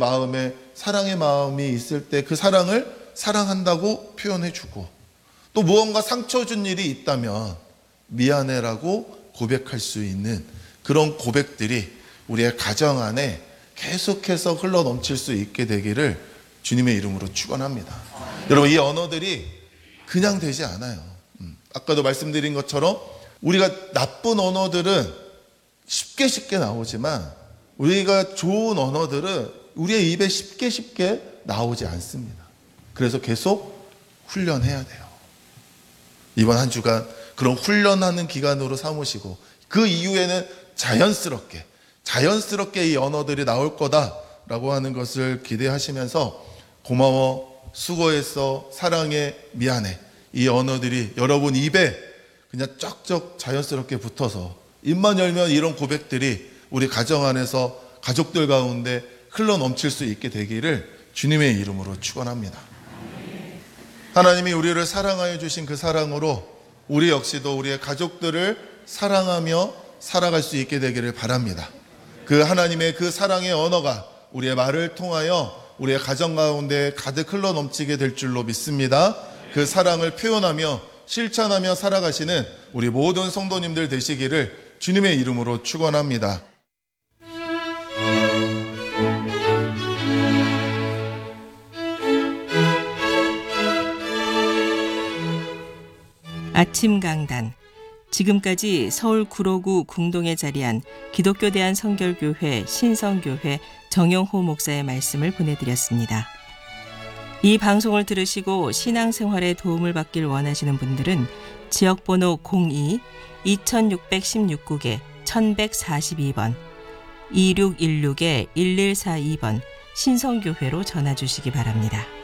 마음에 사랑의 마음이 있을 때 그 사랑을 사랑한다고 표현해주고, 또 무언가 상처 준 일이 있다면 미안해라고 고백할 수 있는 그런 고백들이 우리의 가정 안에 계속해서 흘러 넘칠 수 있게 되기를 주님의 이름으로 축원합니다. 여러분, 이 언어들이 그냥 되지 않아요. 아까도 말씀드린 것처럼 우리가 나쁜 언어들은 쉽게 나오지만 우리가 좋은 언어들은 우리의 입에 쉽게 나오지 않습니다. 그래서 계속 훈련해야 돼요. 이번 한 주간 그런 훈련하는 기간으로 삼으시고, 그 이후에는 자연스럽게 이 언어들이 나올 거다라고 하는 것을 기대하시면서, 고마워, 수고했어, 사랑해, 미안해, 이 언어들이 여러분 입에 그냥 쩍쩍 자연스럽게 붙어서 입만 열면 이런 고백들이 우리 가정 안에서 가족들 가운데 흘러 넘칠 수 있게 되기를 주님의 이름으로 축원합니다. 하나님이 우리를 사랑하여 주신 그 사랑으로 우리 역시도 우리의 가족들을 사랑하며 살아갈 수 있게 되기를 바랍니다. 그 하나님의 그 사랑의 언어가 우리의 말을 통하여 우리의 가정 가운데 가득 흘러 넘치게 될 줄로 믿습니다. 그 사랑을 표현하며 실천하며 살아가시는 우리 모든 성도님들 되시기를 주님의 이름으로 축원합니다. 아침 강단. 지금까지 서울 구로구 궁동에 자리한 기독교 대한성결교회 신성교회 정영호 목사의 말씀을 보내드렸습니다. 이 방송을 들으시고 신앙생활에 도움을 받길 원하시는 분들은 지역번호 02-2616국에 1142번 2616-1142번 신성교회로 전화 주시기 바랍니다.